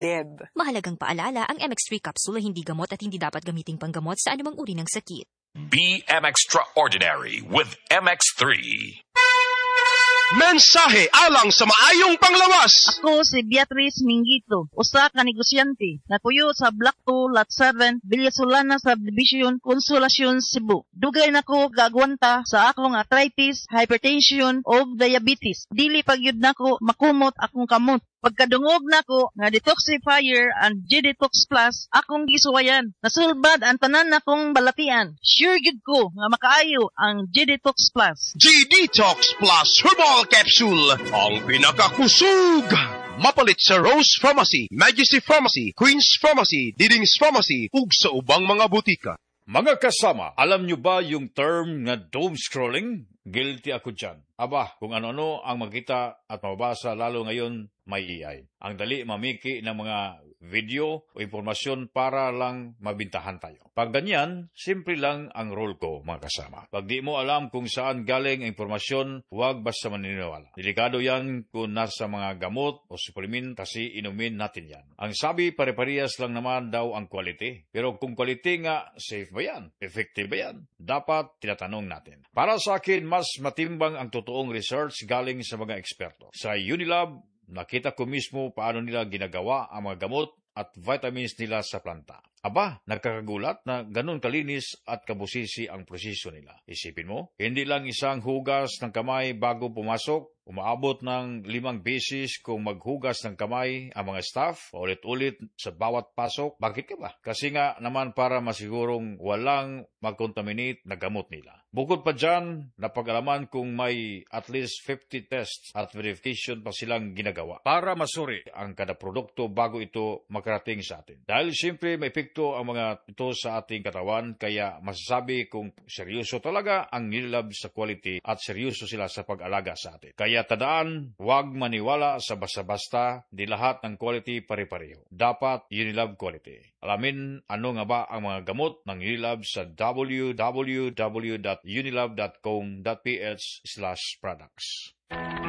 Deb. Mahalagang paalala, ang MX3 capsule ay hindi gamot at hindi dapat gamiting panggamot sa anumang uri ng sakit. Be extraordinary with MX3. Mensahe alang sa maayong panglawas. Ako si Beatrice Mingito, usa ka negosyante, napuyo sa Block 2, Lot 7, Villasolana Subdivision, Consolacion, Cebu. Dugay nako gagwanta sa akong arthritis, hypertension, o diabetes. Dili pagyud nako makumot akong kamot. Pagkadungog nako nga detoxifier and G-Detox Plus, akong gisuwayan. Nasulbad ang tanan nakong balatian. Sure gid ko nga makaayo ang G-Detox Plus. G-Detox Plus Herbal Capsule, ang pinakakusog. Mapalit sa Rose Pharmacy, Majesty Pharmacy, Queen's Pharmacy, Diding's Pharmacy, ug sa ubang mga butika. Mga kasama, alam nyo ba yung term na doom scrolling? Guilty ako dyan. Aba, kung ano-ano ang makita at mabasa lalo ngayon, may AI. Ang dali mamiki ng mga video o impormasyon para lang mabintahan tayo. Pag ganyan, simple lang ang role ko, mga kasama. Pag di mo alam kung saan galing ang impormasyon, huwag basta maniniwala. Delikado yan kung nasa mga gamot o suplement kasi inumin natin yan. Ang sabi, pare-parehas lang naman daw ang quality. Pero kung quality nga, safe ba yan? Effective ba yan? Dapat tinatanong natin. Para sa akin, mas matimbang ang totoong research galing sa mga eksperto. Sa Unilab, nakita ko mismo paano nila ginagawa ang mga gamot at vitamins nila sa planta. Aba, nakakagulat na ganun kalinis at kabusisi ang proseso nila. Isipin mo, hindi lang isang hugas ng kamay bago pumasok, umaabot ng 5 beses kung maghugas ng kamay ang mga staff, ulit-ulit sa bawat pasok. Bakit ka ba? Kasi nga naman para masigurong walang mag-contaminate na gamot nila. Bukod pa dyan, napag-alaman kung may at least 50 tests at verification pa silang ginagawa para masuri ang kada produkto bago ito makarating sa atin. Dahil siyempre may epekto ang mga ito sa ating katawan, kaya masasabi kung seryoso talaga ang Unilab sa quality at seryoso sila sa pag-alaga sa atin. Kaya tandaan, huwag maniwala sa basta-basta, di lahat ng quality pare-pareho. Dapat Unilab quality. Alamin ano nga ba ang mga gamot ng Unilab sa www.unilab.com.ph/products.